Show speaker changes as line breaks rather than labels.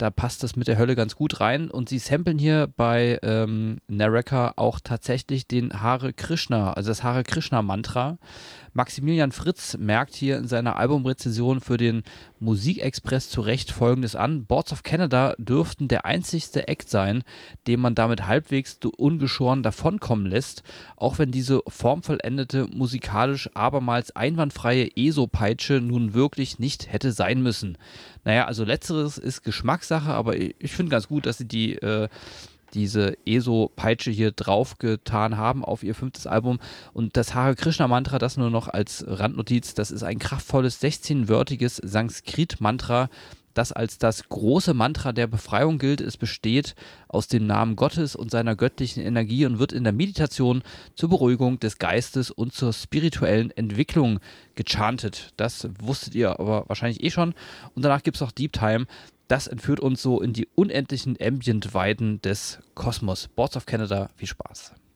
Da passt das mit der Hölle ganz gut rein. Und sie samplen hier bei Naraka auch tatsächlich den Hare Krishna, also das Hare Krishna Mantra. Maximilian Fritz merkt hier in seiner Albumrezension für den Musikexpress zu Recht Folgendes an: Boards of Canada dürften der einzigste Act sein, den man damit halbwegs ungeschoren davonkommen lässt, auch wenn diese formvollendete, musikalisch abermals einwandfreie ESO-Peitsche nun wirklich nicht hätte sein müssen. Naja, also letzteres ist Geschmackssache, aber ich finde ganz gut, dass sie diese ESO-Peitsche hier draufgetan haben auf ihr 5. Album. Und das Hare Krishna Mantra, das nur noch als Randnotiz, das ist ein kraftvolles 16-wörtiges Sanskrit-Mantra, das als das große Mantra der Befreiung gilt. Es besteht aus dem Namen Gottes und seiner göttlichen Energie und wird in der Meditation zur Beruhigung des Geistes und zur spirituellen Entwicklung gechantet. Das wusstet ihr aber wahrscheinlich eh schon. Und danach gibt es noch Deep Time. Das entführt uns so in die unendlichen Ambient-Weiden des Kosmos. Boards of Canada, viel Spaß.